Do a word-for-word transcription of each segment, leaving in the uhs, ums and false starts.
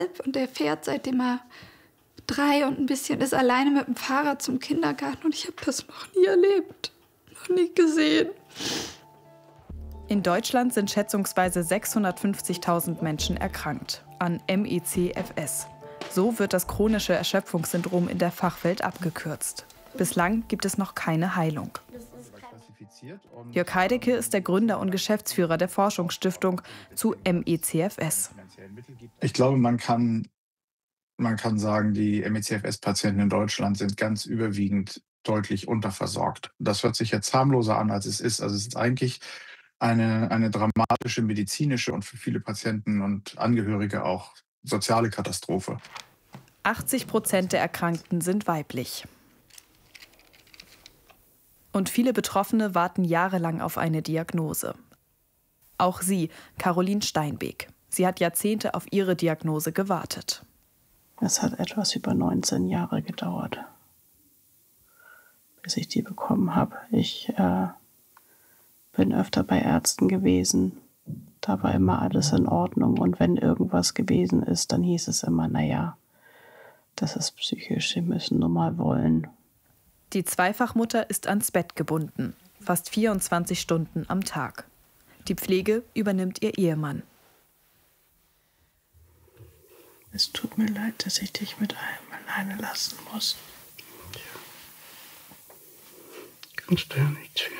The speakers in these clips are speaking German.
Und der fährt, seitdem er drei und ein bisschen ist, alleine mit dem Fahrrad zum Kindergarten. Und ich habe das noch nie erlebt, noch nie gesehen. In Deutschland sind schätzungsweise sechshundertfünfzigtausend Menschen erkrankt an M E C F S. So wird das chronische Erschöpfungssyndrom in der Fachwelt abgekürzt. Bislang gibt es noch keine Heilung. Jörg Heidecke ist der Gründer und Geschäftsführer der Forschungsstiftung zu M E C F S. Ich glaube, man kann, man kann sagen, die M E C F S-Patienten in Deutschland sind ganz überwiegend deutlich unterversorgt. Das hört sich jetzt harmloser an, als es ist. Also es ist eigentlich eine, eine dramatische medizinische und für viele Patienten und Angehörige auch soziale Katastrophe. achtzig Prozent der Erkrankten sind weiblich. Und viele Betroffene warten jahrelang auf eine Diagnose. Auch sie, Caroline Steinbeek. Sie hat Jahrzehnte auf ihre Diagnose gewartet. Es hat etwas über neunzehn Jahre gedauert, bis ich die bekommen habe. Ich äh, bin öfter bei Ärzten gewesen. Da war immer alles in Ordnung. Und wenn irgendwas gewesen ist, dann hieß es immer, naja, das ist psychisch, Sie müssen nur mal wollen. Die Zweifachmutter ist ans Bett gebunden, fast vierundzwanzig Stunden am Tag. Die Pflege übernimmt ihr Ehemann. Es tut mir leid, dass ich dich mit allem alleine lassen muss. Kannst du ja nichts für.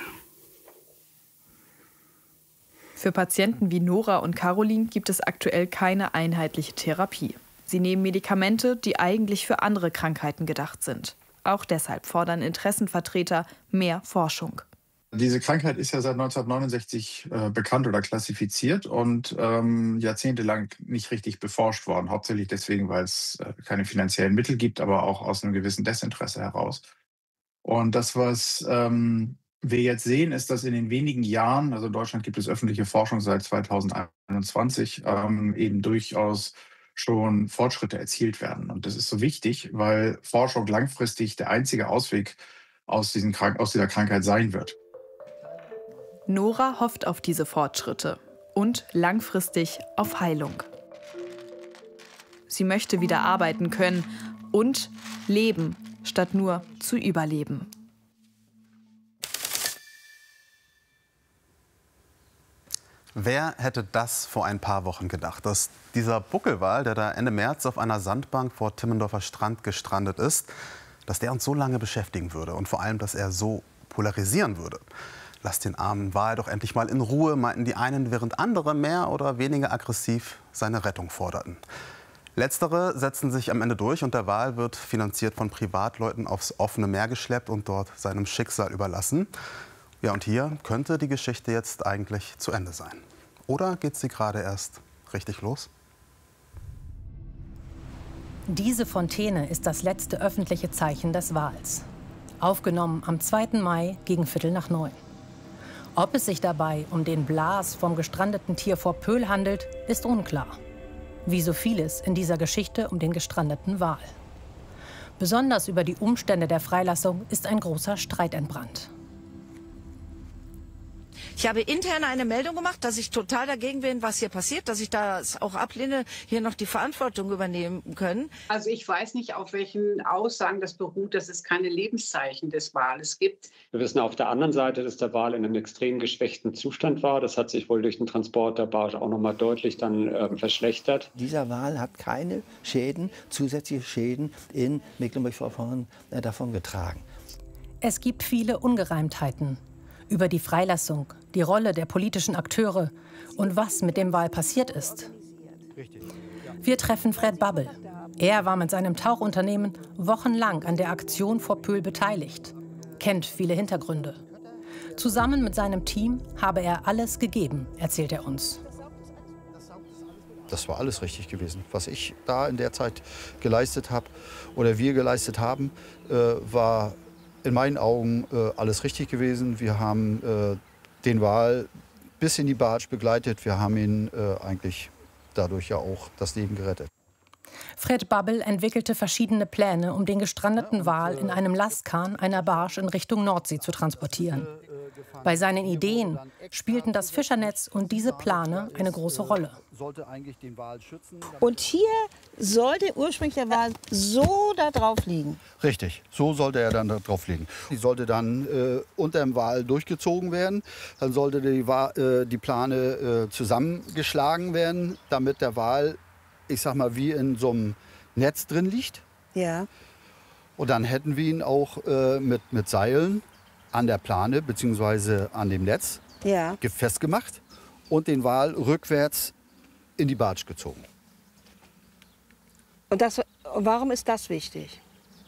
Für Patienten wie Nora und Caroline gibt es aktuell keine einheitliche Therapie. Sie nehmen Medikamente, die eigentlich für andere Krankheiten gedacht sind. Auch deshalb fordern Interessenvertreter mehr Forschung. Diese Krankheit ist ja seit neunzehnhundertneunundsechzig äh, bekannt oder klassifiziert und ähm, jahrzehntelang nicht richtig beforscht worden. Hauptsächlich deswegen, weil es äh, keine finanziellen Mittel gibt, aber auch aus einem gewissen Desinteresse heraus. Und das, was ähm, wir jetzt sehen, ist, dass in den wenigen Jahren, also in Deutschland gibt es öffentliche Forschung seit zweitausendeinundzwanzig, ähm, eben durchaus schon Fortschritte erzielt werden. Und das ist so wichtig, weil Forschung langfristig der einzige Ausweg aus, diesen Krank- aus dieser Krankheit sein wird. Nora hofft auf diese Fortschritte und langfristig auf Heilung. Sie möchte wieder arbeiten können und leben, statt nur zu überleben. Wer hätte das vor ein paar Wochen gedacht, dass dieser Buckelwal, der da Ende März auf einer Sandbank vor Timmendorfer Strand gestrandet ist, dass der uns so lange beschäftigen würde und vor allem, dass er so polarisieren würde. Lasst den armen Wal doch endlich mal in Ruhe, meinten die einen, während andere mehr oder weniger aggressiv seine Rettung forderten. Letztere setzen sich am Ende durch und der Wal wird finanziert von Privatleuten aufs offene Meer geschleppt und dort seinem Schicksal überlassen. Ja, und hier könnte die Geschichte jetzt eigentlich zu Ende sein. Oder geht sie gerade erst richtig los? Diese Fontäne ist das letzte öffentliche Zeichen des Wals. Aufgenommen am zweiten Mai gegen Viertel nach neun. Ob es sich dabei um den Blas vom gestrandeten Tier vor Pöhl handelt, ist unklar. Wie so vieles in dieser Geschichte um den gestrandeten Wal. Besonders über die Umstände der Freilassung ist ein großer Streit entbrannt. Ich habe intern eine Meldung gemacht, dass ich total dagegen bin, was hier passiert, dass ich das auch ablehne, hier noch die Verantwortung übernehmen können. Also ich weiß nicht, auf welchen Aussagen das beruht, dass es keine Lebenszeichen des Wales gibt. Wir wissen auf der anderen Seite, dass der Wal in einem extrem geschwächten Zustand war. Das hat sich wohl durch den Transport der Barge auch noch mal deutlich dann äh, verschlechtert. Dieser Wal hat keine Schäden, zusätzliche Schäden in Mecklenburg-Vorpommern äh, davon getragen. Es gibt viele Ungereimtheiten über die Freilassung, die Rolle der politischen Akteure und was mit dem Wal passiert ist. Wir treffen Fred Babbel. Er war mit seinem Tauchunternehmen wochenlang an der Aktion vor Pöhl beteiligt, kennt viele Hintergründe. Zusammen mit seinem Team habe er alles gegeben, erzählt er uns. Das war alles richtig gewesen. Was ich da in der Zeit geleistet habe oder wir geleistet haben, äh, war in meinen Augen äh, alles richtig gewesen. Wir haben äh, den Wal bis in die Barge begleitet. Wir haben ihn äh, eigentlich dadurch ja auch das Leben gerettet. Fred Babbel entwickelte verschiedene Pläne, um den gestrandeten Wal in einem Lastkahn einer Barge in Richtung Nordsee zu transportieren. Bei seinen Ideen spielten das Fischernetz und diese Plane eine große Rolle. Und hier sollte ursprünglich der Wal so da drauf liegen? Richtig, so sollte er dann da drauf liegen. Die sollte dann äh, unter dem Wal durchgezogen werden. Dann sollte die, äh, die Plane äh, zusammengeschlagen werden, damit der Wal, ich sag mal, wie in so einem Netz drin liegt. Ja. Und dann hätten wir ihn auch äh, mit, mit Seilen an der Plane bzw. an dem Netz ja. festgemacht und den Wal rückwärts in die Barge gezogen. Und das, warum ist das wichtig?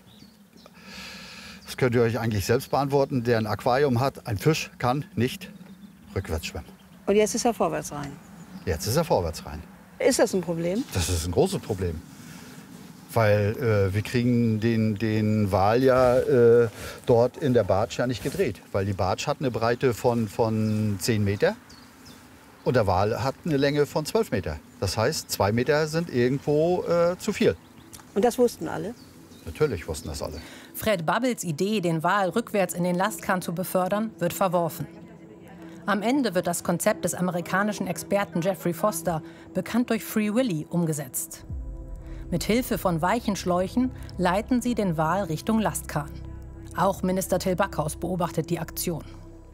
Das könnt ihr euch eigentlich selbst beantworten. Der ein Aquarium hat, ein Fisch kann nicht rückwärts schwimmen. Und jetzt ist er vorwärts rein? Jetzt ist er vorwärts rein. Ist das ein Problem? Das ist ein großes Problem. Weil äh, wir kriegen den, den Wal ja äh, dort in der Barge ja nicht gedreht. Weil die Barge hat eine Breite von, von zehn Meter und der Wal hat eine Länge von zwölf Meter. Das heißt, zwei Meter sind irgendwo äh, zu viel. Und das wussten alle? Natürlich wussten das alle. Fred Babbels Idee, den Wal rückwärts in den Lastkahn zu befördern, wird verworfen. Am Ende wird das Konzept des amerikanischen Experten Jeffrey Foster, bekannt durch Free Willy, umgesetzt. Mit Hilfe von weichen Schläuchen leiten sie den Wal Richtung Lastkahn. Auch Minister Till Backhaus beobachtet die Aktion.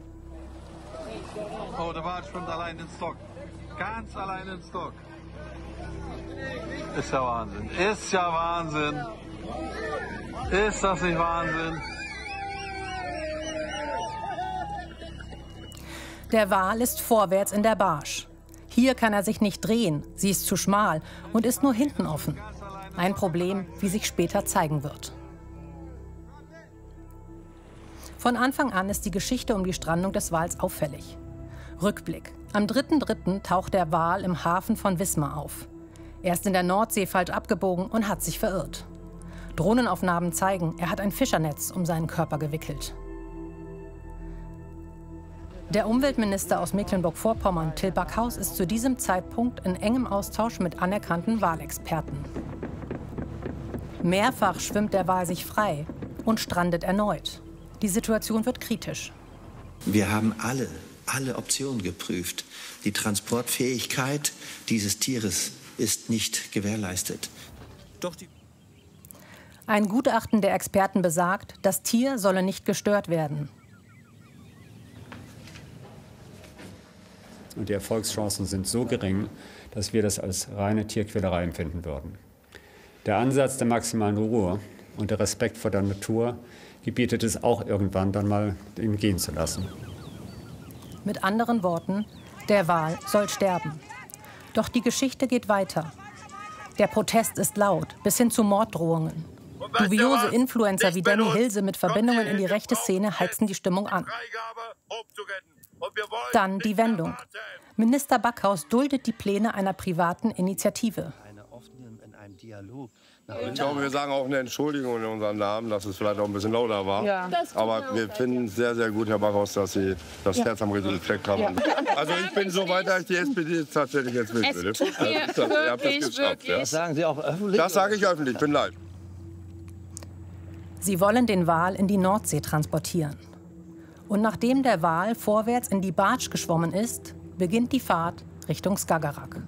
Oh, der Wal schwimmt allein ins Dock. Ganz allein ins Dock. Ist ja Wahnsinn. Ist ja Wahnsinn. Ist das nicht Wahnsinn? Der Wal ist vorwärts in der Barge. Hier kann er sich nicht drehen, sie ist zu schmal und ist nur hinten offen. Ein Problem, wie sich später zeigen wird. Von Anfang an ist die Geschichte um die Strandung des Wals auffällig. Rückblick. Am dritten dritten taucht der Wal im Hafen von Wismar auf. Er ist in der Nordsee falsch abgebogen und hat sich verirrt. Drohnenaufnahmen zeigen, er hat ein Fischernetz um seinen Körper gewickelt. Der Umweltminister aus Mecklenburg-Vorpommern, Till Backhaus, ist zu diesem Zeitpunkt in engem Austausch mit anerkannten Walexperten. Mehrfach schwimmt der Wal sich frei und strandet erneut. Die Situation wird kritisch. Wir haben alle, alle Optionen geprüft. Die Transportfähigkeit dieses Tieres ist nicht gewährleistet. Doch die Ein Gutachten der Experten besagt, das Tier solle nicht gestört werden. Und die Erfolgschancen sind so gering, dass wir das als reine Tierquälerei empfinden würden. Der Ansatz der maximalen Ruhe und der Respekt vor der Natur gebietet es auch irgendwann dann mal, ihn gehen zu lassen. Mit anderen Worten, der Wal soll sterben. Doch die Geschichte geht weiter. Der Protest ist laut, bis hin zu Morddrohungen. Dubiose Influencer wie Danny Hilse mit Verbindungen in die rechte Szene heizen die Stimmung an. Dann die Wendung. Minister Backhaus duldet die Pläne einer privaten Initiative. Ich glaube, wir sagen auch eine Entschuldigung in unserem Namen, dass es vielleicht auch ein bisschen lauter war. Ja. Aber wir finden es sehr, sehr gut, Herr Backhaus, dass Sie das ja. Herz am richtigen Fleck haben. Ja. Also ich bin so weit, dass ich die S P D tatsächlich jetzt will. Es tut mir also, ihr habt das geschafft. Ja. Das sagen Sie auch öffentlich? Das sage ich öffentlich, ich bin leid. Sie wollen den Wal in die Nordsee transportieren. Und nachdem der Wal vorwärts in die Barge geschwommen ist, beginnt die Fahrt Richtung Skagerrak.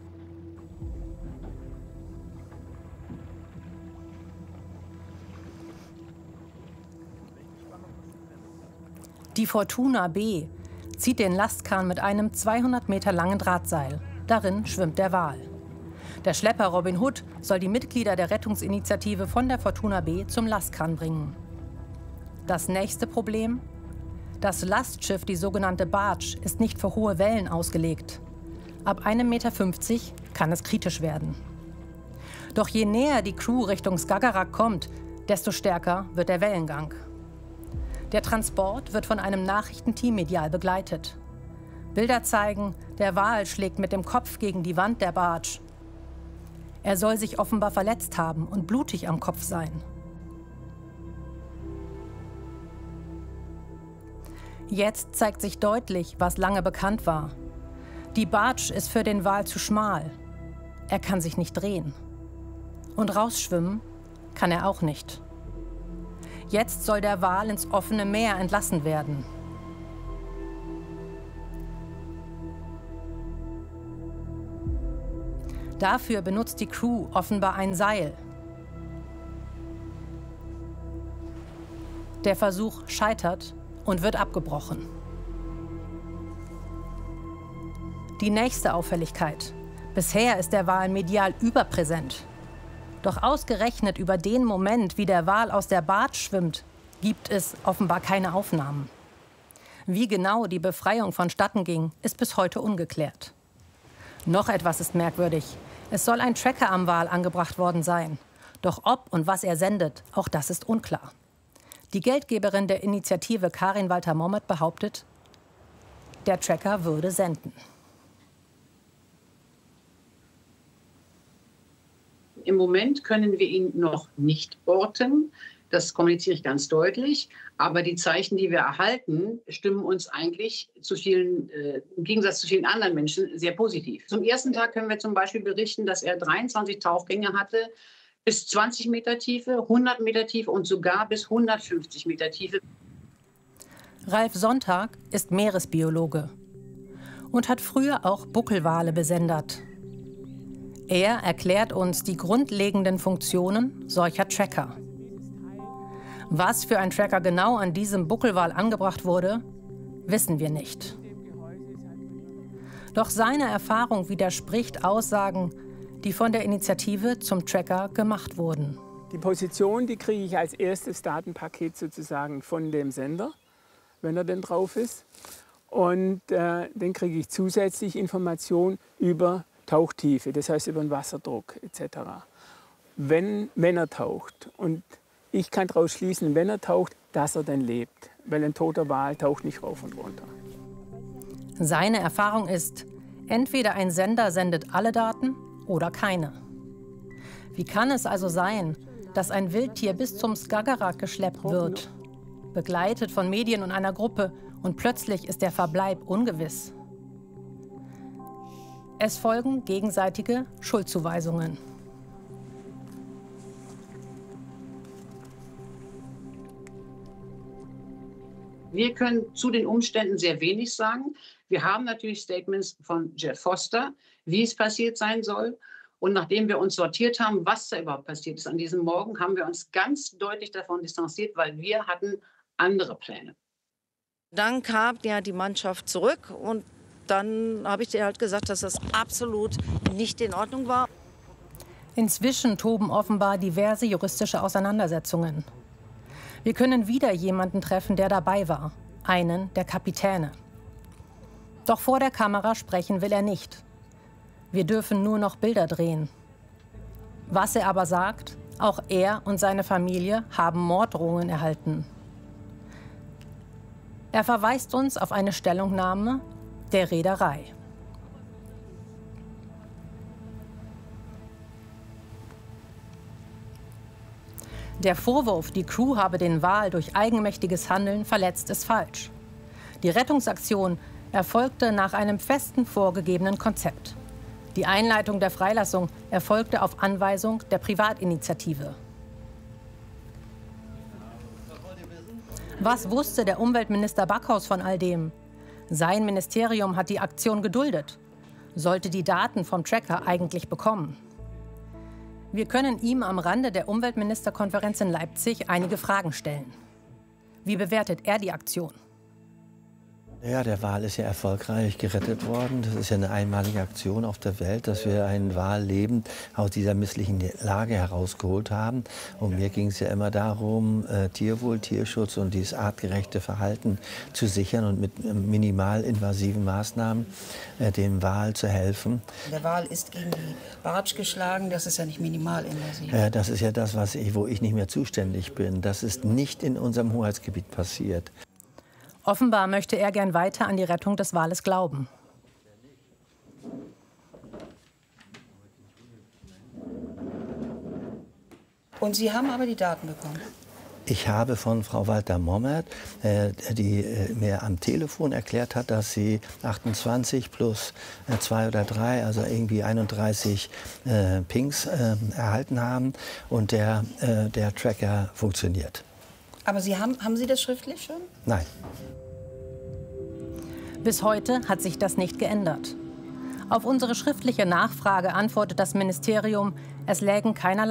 Die Fortuna B zieht den Lastkahn mit einem zweihundert Meter langen Drahtseil. Darin schwimmt der Wal. Der Schlepper Robin Hood soll die Mitglieder der Rettungsinitiative von der Fortuna B zum Lastkahn bringen. Das nächste Problem? Das Lastschiff, die sogenannte Barge, ist nicht für hohe Wellen ausgelegt. Ab einem Meter fünfzig kann es kritisch werden. Doch je näher die Crew Richtung Skagerrak kommt, desto stärker wird der Wellengang. Der Transport wird von einem Nachrichtenteam medial begleitet. Bilder zeigen, der Wal schlägt mit dem Kopf gegen die Wand der Barge. Er soll sich offenbar verletzt haben und blutig am Kopf sein. Jetzt zeigt sich deutlich, was lange bekannt war. Die Barge ist für den Wal zu schmal. Er kann sich nicht drehen. Und rausschwimmen kann er auch nicht. Jetzt soll der Wal ins offene Meer entlassen werden. Dafür benutzt die Crew offenbar ein Seil. Der Versuch scheitert und wird abgebrochen. Die nächste Auffälligkeit. Bisher ist der Wal medial überpräsent. Doch ausgerechnet über den Moment, wie der Wal aus der Barge schwimmt, gibt es offenbar keine Aufnahmen. Wie genau die Befreiung vonstatten ging, ist bis heute ungeklärt. Noch etwas ist merkwürdig. Es soll ein Tracker am Wal angebracht worden sein. Doch ob und was er sendet, auch das ist unklar. Die Geldgeberin der Initiative Karin Walter-Mommet behauptet, der Tracker würde senden. Im Moment können wir ihn noch nicht orten. Das kommuniziere ich ganz deutlich. Aber die Zeichen, die wir erhalten, stimmen uns eigentlich zu vielen, äh, im Gegensatz zu vielen anderen Menschen sehr positiv. Zum ersten Tag können wir zum Beispiel berichten, dass er dreiundzwanzig Tauchgänge hatte, bis zwanzig Meter Tiefe, hundert Meter Tiefe und sogar bis hundertfünfzig Meter Tiefe. Ralf Sonntag ist Meeresbiologe und hat früher auch Buckelwale besendet. Er erklärt uns die grundlegenden Funktionen solcher Tracker. Was für ein Tracker genau an diesem Buckelwal angebracht wurde, wissen wir nicht. Doch seine Erfahrung widerspricht Aussagen, die von der Initiative zum Tracker gemacht wurden. Die Position, die kriege ich als erstes Datenpaket sozusagen von dem Sender, wenn er denn drauf ist. Und äh, dann kriege ich zusätzlich Informationen über Tauchtiefe, das heißt über den Wasserdruck et cetera. Wenn, wenn er taucht. Und ich kann daraus schließen, wenn er taucht, dass er dann lebt. Weil ein toter Wal taucht nicht rauf und runter. Seine Erfahrung ist, entweder ein Sender sendet alle Daten oder keine. Wie kann es also sein, dass ein Wildtier bis zum Skagerrak geschleppt wird, begleitet von Medien und einer Gruppe, und plötzlich ist der Verbleib ungewiss? Es folgen gegenseitige Schuldzuweisungen. Wir können zu den Umständen sehr wenig sagen. Wir haben natürlich Statements von Jeff Foster, wie es passiert sein soll. Und nachdem wir uns sortiert haben, was da überhaupt passiert ist an diesem Morgen, haben wir uns ganz deutlich davon distanziert, weil wir hatten andere Pläne. Dann kam ja die Mannschaft zurück und dann habe ich dir halt gesagt, dass das absolut nicht in Ordnung war. Inzwischen toben offenbar diverse juristische Auseinandersetzungen. Wir können wieder jemanden treffen, der dabei war, einen der Kapitäne. Doch vor der Kamera sprechen will er nicht. Wir dürfen nur noch Bilder drehen. Was er aber sagt, auch er und seine Familie haben Morddrohungen erhalten. Er verweist uns auf eine Stellungnahme der Reederei. Der Vorwurf, die Crew habe den Wal durch eigenmächtiges Handeln verletzt, ist falsch. Die Rettungsaktion erfolgte nach einem festen vorgegebenen Konzept. Die Einleitung der Freilassung erfolgte auf Anweisung der Privatinitiative. Was wusste der Umweltminister Backhaus von all dem? Sein Ministerium hat die Aktion geduldet, sollte die Daten vom Tracker eigentlich bekommen. Wir können ihm am Rande der Umweltministerkonferenz in Leipzig einige Fragen stellen. Wie bewertet er die Aktion? Ja, der Wal ist ja erfolgreich gerettet worden. Das ist ja eine einmalige Aktion auf der Welt, dass wir einen Wal lebend aus dieser misslichen Lage herausgeholt haben. Und mir ging es ja immer darum, äh, Tierwohl, Tierschutz und dieses artgerechte Verhalten zu sichern und mit äh, minimal invasiven Maßnahmen äh, dem Wal zu helfen. Der Wal ist gegen die Barge geschlagen, das ist ja nicht minimal invasiv. Äh, das ist ja das, was ich, wo ich nicht mehr zuständig bin. Das ist nicht in unserem Hoheitsgebiet passiert. Offenbar möchte er gern weiter an die Rettung des Wales glauben. Und Sie haben aber die Daten bekommen? Ich habe von Frau Walter-Mommert, äh, die äh, mir am Telefon erklärt hat, dass sie achtundzwanzig plus äh, zwei oder drei, also irgendwie einunddreißig äh, Pings äh, erhalten haben und der, äh, der Tracker funktioniert. Aber Sie haben, haben Sie das schriftlich schon? Nein. Bis heute hat sich das nicht geändert. Auf unsere schriftliche Nachfrage antwortet das Ministerium, es lägen keinerlei